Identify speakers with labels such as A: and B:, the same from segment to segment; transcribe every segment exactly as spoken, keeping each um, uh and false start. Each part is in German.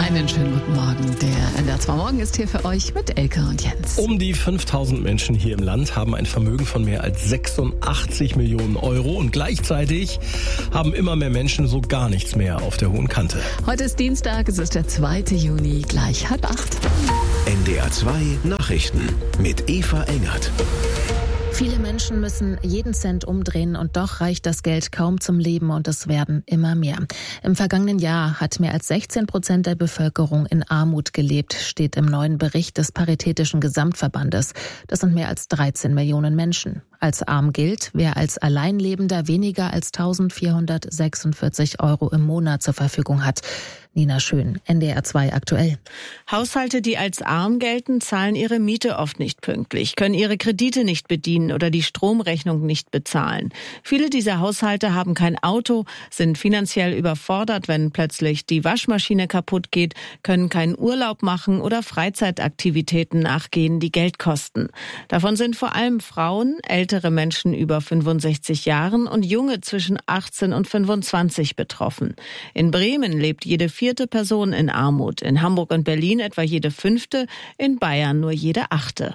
A: Einen schönen guten Morgen. Der N D R zwei Morgen ist hier für euch mit Elke und Jens.
B: Um die fünftausend Menschen hier im Land haben ein Vermögen von mehr als sechsundachtzig Millionen Euro und gleichzeitig haben immer mehr Menschen so gar nichts mehr auf der hohen Kante.
A: Heute ist Dienstag, es ist der zweite Juni, gleich halb acht.
C: N D R zwei Nachrichten mit Eva Engert.
D: Viele Menschen müssen jeden Cent umdrehen und doch reicht das Geld kaum zum Leben und es werden immer mehr. Im vergangenen Jahr hat mehr als sechzehn Prozent der Bevölkerung in Armut gelebt, steht im neuen Bericht des Paritätischen Gesamtverbandes. Das sind mehr als dreizehn Millionen Menschen. Als arm gilt, wer als Alleinlebender weniger als eintausendvierhundertsechsundvierzig Euro im Monat zur Verfügung hat. Nina Schön, N D R zwei aktuell.
E: Haushalte, die als arm gelten, zahlen ihre Miete oft nicht pünktlich, können ihre Kredite nicht bedienen oder die Stromrechnung nicht bezahlen. Viele dieser Haushalte haben kein Auto, sind finanziell überfordert, wenn plötzlich die Waschmaschine kaputt geht, können keinen Urlaub machen oder Freizeitaktivitäten nachgehen, die Geld kosten. Davon sind vor allem Frauen, ältere Menschen über fünfundsechzig Jahren und Junge zwischen achtzehn und fünfundzwanzig betroffen. In Bremen lebt jede vierte Person in Armut, in Hamburg und Berlin etwa jede fünfte, in Bayern nur jede achte.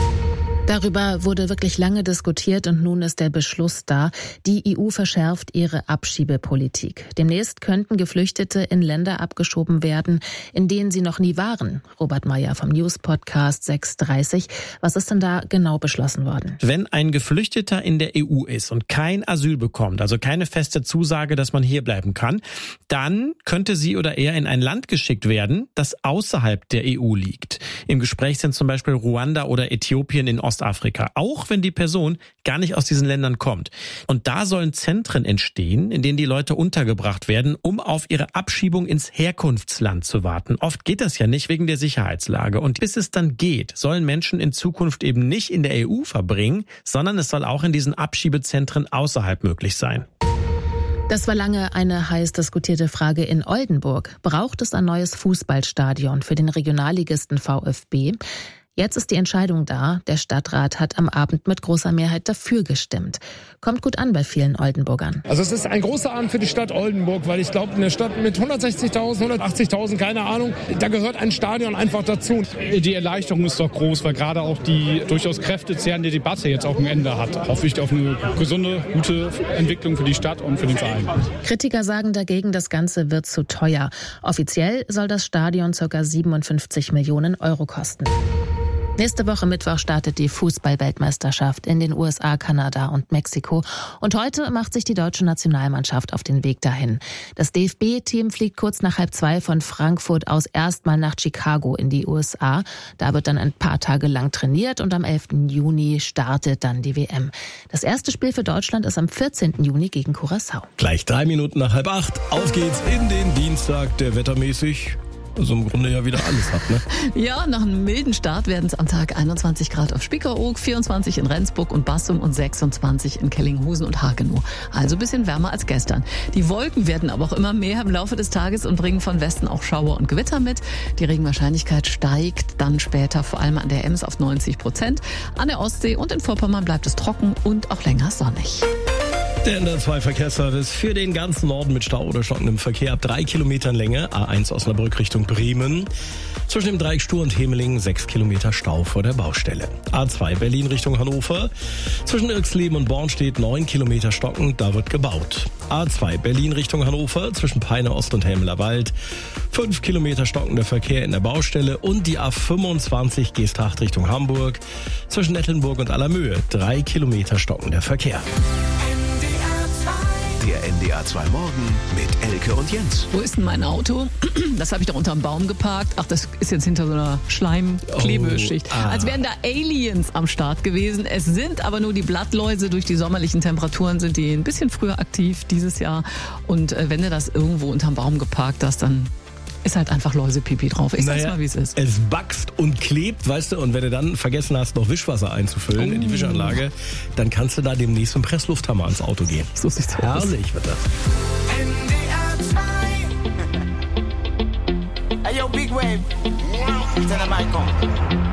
D: Darüber wurde wirklich lange diskutiert und nun ist der Beschluss da. Die E U verschärft ihre Abschiebepolitik. Demnächst könnten Geflüchtete in Länder abgeschoben werden, in denen sie noch nie waren. Robert Meyer vom News-Podcast sechs dreißig. Was ist denn da genau beschlossen worden?
F: Wenn ein Geflüchteter in der E U ist und kein Asyl bekommt, also keine feste Zusage, dass man hier bleiben kann, dann könnte sie oder er in ein Land geschickt werden, das außerhalb der E U liegt. Im Gespräch sind zum Beispiel Ruanda oder Äthiopien in Ostafrika. Afrika, auch wenn die Person gar nicht aus diesen Ländern kommt. Und da sollen Zentren entstehen, in denen die Leute untergebracht werden, um auf ihre Abschiebung ins Herkunftsland zu warten. Oft geht das ja nicht wegen der Sicherheitslage. Und bis es dann geht, sollen Menschen in Zukunft eben nicht in der E U verbringen, sondern es soll auch in diesen Abschiebezentren außerhalb möglich sein.
D: Das war lange eine heiß diskutierte Frage in Oldenburg. Braucht es ein neues Fußballstadion für den Regionalligisten VfB? Jetzt ist die Entscheidung da. Der Stadtrat hat am Abend mit großer Mehrheit dafür gestimmt. Kommt gut an bei vielen Oldenburgern.
G: Also es ist ein großer Abend für die Stadt Oldenburg, weil ich glaube, eine Stadt mit hundertsechzigtausend, hundertachtzigtausend, keine Ahnung, da gehört ein Stadion einfach dazu.
H: Die Erleichterung ist doch groß, weil gerade auch die durchaus kräftezehrende Debatte jetzt auch ein Ende hat. Hoffe ich auf eine gesunde, gute Entwicklung für die Stadt und für den Verein.
D: Kritiker sagen dagegen, das Ganze wird zu teuer. Offiziell soll das Stadion ca. siebenundfünfzig Millionen Euro kosten. Nächste Woche Mittwoch startet die Fußball-Weltmeisterschaft in den U S A, Kanada und Mexiko. Und heute macht sich die deutsche Nationalmannschaft auf den Weg dahin. Das D F B-Team fliegt kurz nach halb zwei von Frankfurt aus erstmal nach Chicago in die U S A. Da wird dann ein paar Tage lang trainiert und am elften Juni startet dann die W M. Das erste Spiel für Deutschland ist am vierzehnten Juni gegen Curaçao.
B: Gleich drei Minuten nach halb acht. Auf geht's in den Dienstag, der wettermäßig also im Grunde ja wieder alles hat, ne?
A: Ja, nach einem milden Start werden es am Tag einundzwanzig Grad auf Spiekeroog, vierundzwanzig in Rendsburg und Bassum und sechsundzwanzig in Kellinghusen und Hagenow. Also ein bisschen wärmer als gestern. Die Wolken werden aber auch immer mehr im Laufe des Tages und bringen von Westen auch Schauer und Gewitter mit. Die Regenwahrscheinlichkeit steigt dann später vor allem an der Ems auf neunzig Prozent. An der Ostsee und in Vorpommern bleibt es trocken und auch länger sonnig.
B: Der N D R zwei Verkehrsservice für den ganzen Norden mit Stau oder stockendem Verkehr ab drei Kilometern Länge. A eins Osnabrück Richtung Bremen. Zwischen dem Dreieck Stur und Hemeling sechs Kilometer Stau vor der Baustelle. A zwei Berlin Richtung Hannover. Zwischen Irxleben und Bornstedt neun Kilometer stockend, da wird gebaut. A zwei Berlin Richtung Hannover. Zwischen Peine Ost und Helmeler Wald. fünf Kilometer stockender Verkehr in der Baustelle. Und die A fünfundzwanzig Geesthacht Richtung Hamburg. Zwischen Nettelnburg und Allermöhe drei Kilometer stockender Verkehr.
C: Der N D R zwei Morgen mit Elke und Jens.
A: Wo ist denn mein Auto? Das habe ich doch unterm Baum geparkt. Ach, das ist jetzt hinter so einer Schleimklebeschicht.
B: Oh, ah.
A: Als wären da Aliens am Start gewesen. Es sind aber nur die Blattläuse. Durch die sommerlichen Temperaturen sind die ein bisschen früher aktiv dieses Jahr. Und äh, wenn du das irgendwo unterm Baum geparkt hast, dann ist halt einfach Läusepipi drauf. Ich sag's
B: naja,
A: mal, wie es ist.
B: Es backst und klebt, weißt du, und wenn du dann vergessen hast, noch Wischwasser einzufüllen oh. in die Wischanlage, dann kannst du da demnächst mit dem Presslufthammer ans Auto gehen.
A: So sieht's aus.
B: Herrlich wird das.
I: N D R zwei. Hey, yo, Big Wave. Tell them I come.